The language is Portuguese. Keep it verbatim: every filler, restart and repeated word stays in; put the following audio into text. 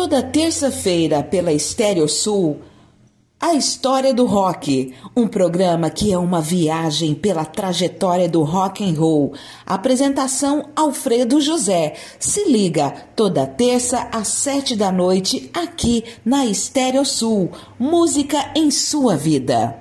Toda terça-feira pela Estéreo Sul, A História do Rock, um programa que é uma viagem pela trajetória do rock and roll. Apresentação Alfredo José. Se liga, toda terça às sete da noite, aqui na Estéreo Sul. Música em sua vida.